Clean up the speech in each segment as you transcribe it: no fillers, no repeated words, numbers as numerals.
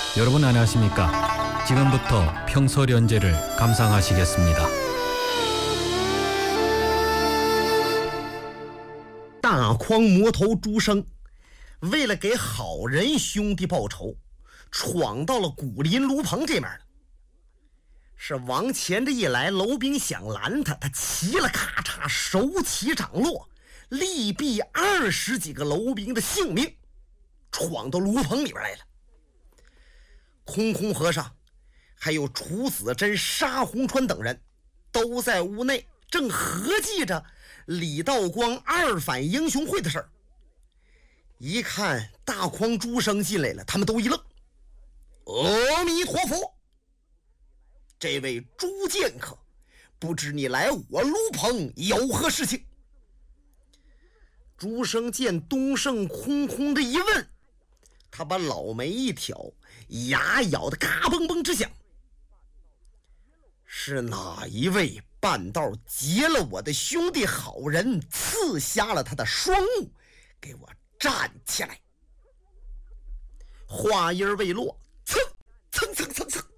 여러분 안녕하십니까? 지금부터 평설연재를 감상하시겠습니다. 大筐魔头朱生为了给好人兄弟报仇，闯到了古林卢棚这面了。是往前这一来，楼兵想拦他，他齐了咔嚓，手起掌落，力毙20几个楼兵的性命，闯到卢棚里边来了。空空和尚还有楚子珍、沙洪川等人都在屋内正合计着李道光二反英雄会的事儿。一看大筐朱生进来了，他们都一愣。阿弥陀佛，这位朱剑客，不知你来我卢棚有何事情？朱生见东胜空空的一问，他把老眉一挑，牙咬得嘎嘣嘣直响。是哪一位半道劫了我的兄弟好人，刺瞎了他的双目？给我站起来！话音未落，蹭蹭蹭蹭蹭，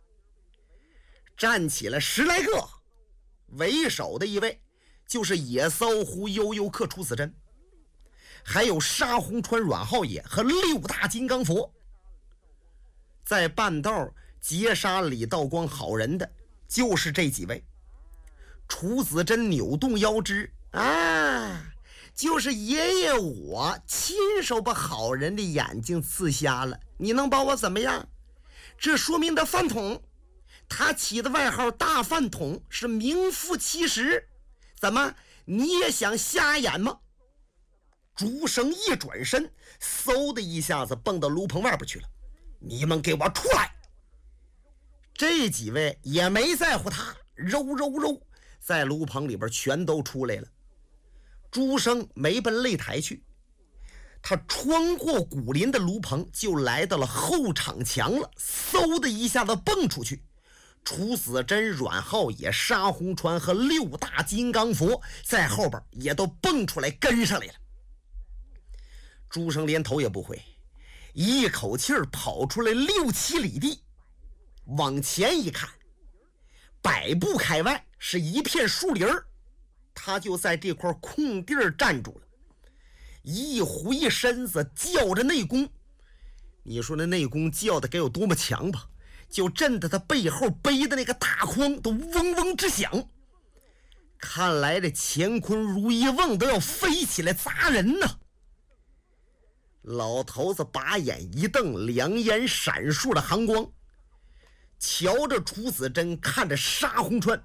站起了10来个。为首的一位就是野骚湖悠悠客楚子珍，还有沙洪川阮浩野和6大金刚佛。在半道劫杀李道光好人的就是这几位。楚子珍扭动腰肢，就是爷爷我亲手把好人的眼睛刺瞎了，你能把我怎么样？这说明他饭桶，他起的外号大饭桶是名副其实。怎么你也想瞎眼吗？朱生一转身，嗖的一下子蹦到炉棚外边去了。你们给我出来！这几位也没在乎他，揉揉揉，在炉棚里边全都出来了。朱生没奔擂台去，他穿过古林的炉棚，就来到了后场墙了，嗖的一下子蹦出去。楚子珍、阮浩野、沙洪川和6大金刚佛在后边也都蹦出来跟上来了。朱生连头也不回，一口气儿跑出来6、7里地，往前一看，100步开外是一片树林儿，他就在这块空地儿站住了，一虎一身子叫着内功。你说那内功叫的该有多么强吧，就震得他背后背的那个大筐都嗡嗡直响。看来这乾坤如意瓮都要飞起来砸人呢。老头子把眼一瞪，两眼闪烁的寒光，瞧着楚子珍，看着沙洪川，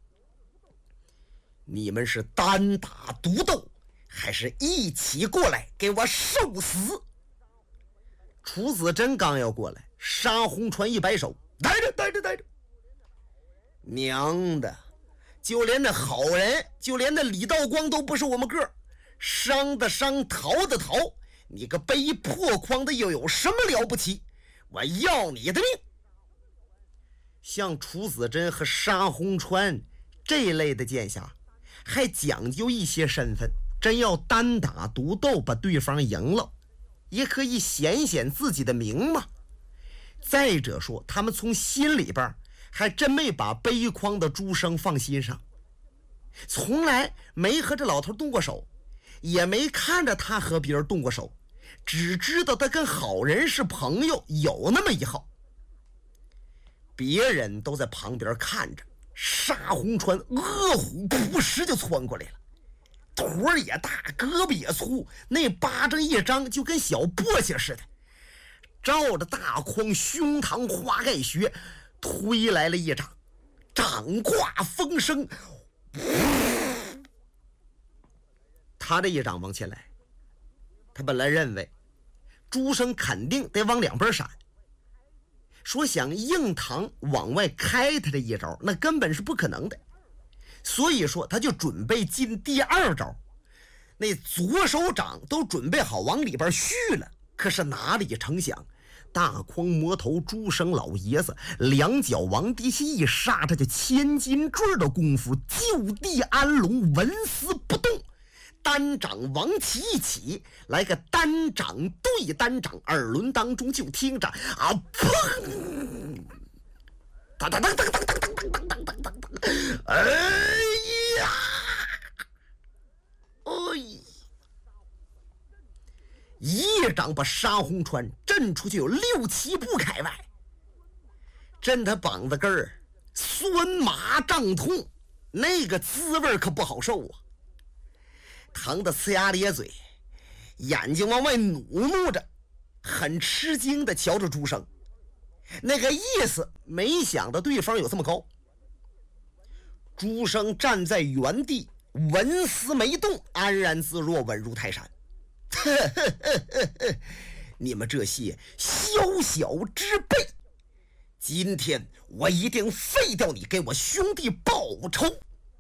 你们是单打独斗，还是一起过来给我受死？楚子珍刚要过来，沙洪川一摆手，待着，娘的，就连那好人，就连那李道光都不是我们个儿，伤的伤，逃的逃，你个背破筐的又有什么了不起？我要你的命！像楚子珍和沙洪川这类的剑侠，还讲究一些身份，真要单打独斗把对方赢了，也可以显显自己的名嘛。再者说，他们从心里边还真没把背筐的朱生放心上，从来没和这老头动过手，也没看着他和别人动过手，只知道他跟好人是朋友，有那么一号。别人都在旁边看着，沙洪川饿虎扑食就窜过来了，腿儿也大，胳膊也粗，那巴掌一张就跟小簸箕似的，照着大筐胸膛花盖穴推来了一掌，掌挂风声。他这一掌往前来，他本来认为朱生肯定得往两边闪，说想硬扛往外开他这一招，那根本是不可能的。所以说他就准备进第2招，那左手掌都准备好往里边续了。可是哪里成想，大筐魔头朱生老爷子两脚往地下一刹，这就千斤坠的功夫就地安龙，纹丝不动， 单掌往起一起，来个单掌对单掌，耳轮当中就听着啊砰，当当当当当当当当当当当，哎呀，哎，一掌把沙洪川震出去有6、7步开外，震他膀子根儿酸麻胀痛，那个滋味可不好受啊，疼得呲牙咧嘴，眼睛往外努着，很吃惊的瞧着朱生，那个意思没想到对方有这么高。朱生站在原地纹丝没动，安然自若，稳如泰山。你们这些小小之辈，今天我一定废掉你，给我兄弟报仇。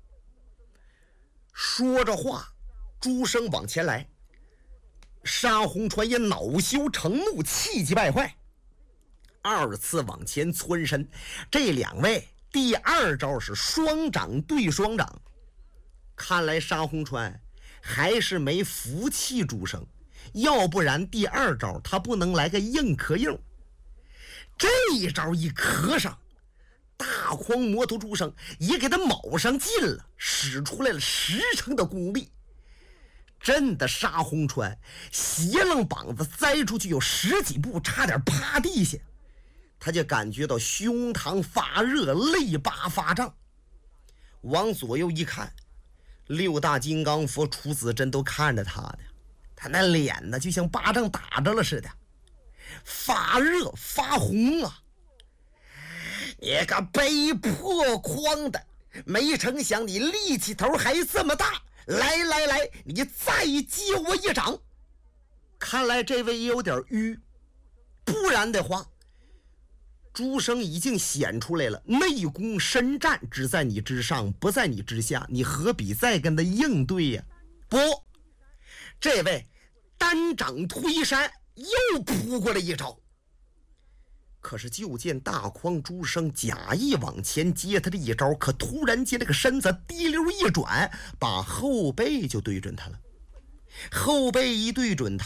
说着话，朱生往前来，沙洪川也恼羞成怒，气急败坏，2次往前窜身。这2位第2招是双掌对双掌，看来沙洪川还是没服气朱生，要不然第2招他不能来个硬磕硬。这一招一磕上，大筐摩托朱生也给他卯上劲了，使出来了10成的功力，震得沙洪川斜楞膀子栽出去有10几步，差点趴地下。他就感觉到胸膛发热，肋巴发胀，往左右一看，6大金刚佛楚子真都看着他的，他那脸呢就像巴掌打着了似的，发热发红啊！你个背破筐的，没成想你力气头还这么大，来来来，你再接我一掌。看来这位也有点迂，不然的话，朱生已经显出来了，内功深战，只在你之上，不在你之下，你何必再跟他应对呀？不，这位单掌推山又扑过来一招，可是就见大筐朱生假意往前接他的一招，可突然间这个身子滴溜一转，把后背就对准他了。后背一对准他，